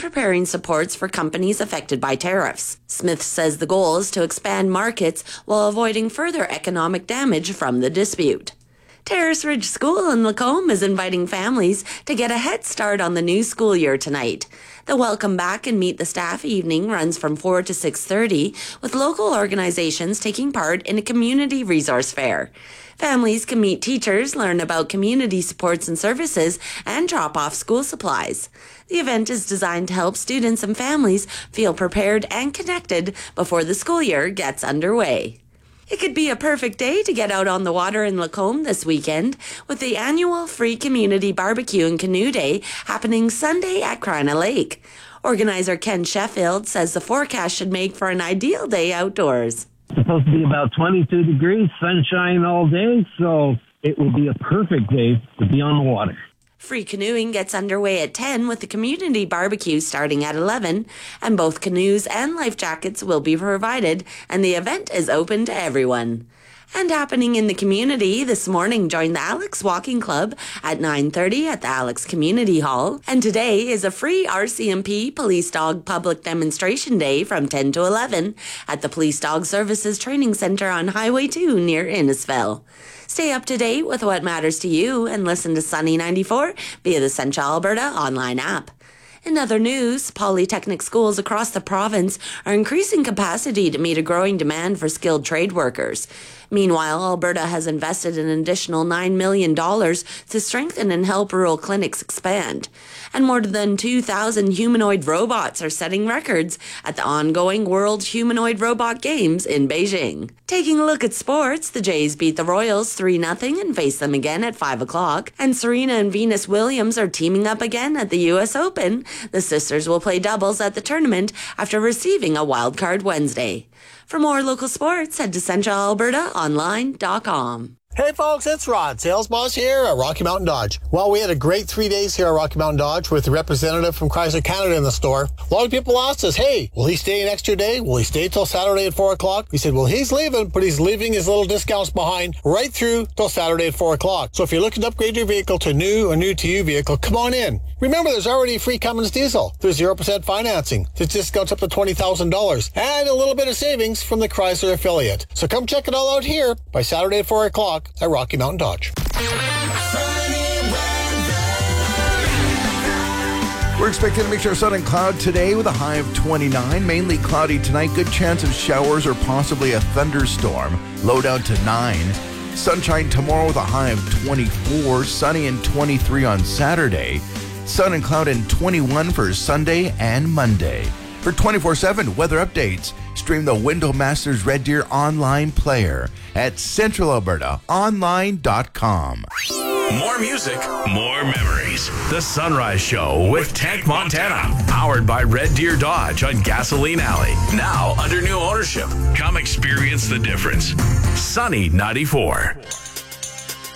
preparing supports for companies affected by tariffs. Smith says the goal is to expand markets while avoiding further economic damage from the dispute. Terrace Ridge School in Lacombe is inviting families to get a head start on the new school year tonight. The Welcome Back and Meet the Staff evening runs from 4 to 6:30, with local organizations taking part in a community resource fair. Families can meet teachers, learn about community supports and services, and drop off school supplies. The event is designed to help students and families feel prepared and connected before the school year gets underway. It could be a perfect day to get out on the water in Lacombe this weekend, with the annual free community barbecue and canoe day happening Sunday at Crina Lake. Organizer Ken Sheffield says the forecast should make for an ideal day outdoors. It's supposed to be about 22 degrees, sunshine all day, so it would be a perfect day to be on the water. Free canoeing gets underway at 10 with the community barbecue starting at 11, and both canoes and life jackets will be provided, and the event is open to everyone. And happening in the community this morning, join the Alex Walking Club at 9:30 at the Alex Community Hall. And today is a free RCMP Police Dog Public Demonstration Day from 10 to 11 at the Police Dog Services Training Centre on Highway 2 near Innisfil. Stay up to date with what matters to you and listen to Sunny 94 via the Central Alberta online app. In other news, polytechnic schools across the province are increasing capacity to meet a growing demand for skilled trade workers. Meanwhile, Alberta has invested an additional $9 million to strengthen and help rural clinics expand. And more than 2,000 humanoid robots are setting records at the ongoing World Humanoid Robot Games in Beijing. Taking a look at sports, the Jays beat the Royals 3-0 and face them again at 5 o'clock. And Serena and Venus Williams are teaming up again at the U.S. Open. The sisters will play doubles at the tournament after receiving a wild card Wednesday. For more local sports, head to centralalbertaonline.com. Hey folks, it's Rod, sales boss here at Rocky Mountain Dodge. Well, we had a great 3 days here at Rocky Mountain Dodge with the representative from Chrysler Canada in the store. A lot of people asked us, hey, will he stay an extra day? Will he stay till Saturday at 4 o'clock? We said, well, he's leaving, but he's leaving his little discounts behind right through till Saturday at 4 o'clock. So if you're looking to upgrade your vehicle to new or new to you vehicle, come on in. Remember, there's already free Cummins diesel. There's 0% financing. There's discounts up to $20,000 and a little bit of savings from the Chrysler affiliate. So come check it all out here by Saturday at 4 o'clock at Rocky Mountain Dodge. We're expecting a mixture of sun and cloud today with a high of 29. Mainly cloudy tonight. Good chance of showers or possibly a thunderstorm. Low down to 9. Sunshine tomorrow with a high of 24. Sunny and 23 on Saturday. Sun and cloud and 21 for Sunday and Monday. For 24/7 weather updates, stream the Window Masters Red Deer online player at centralalbertaonline.com. More music, more memories. The Sunrise Show with Tank Montana. Powered by Red Deer Dodge on Gasoline Alley. Now under new ownership. Come experience the difference. Sunny 94.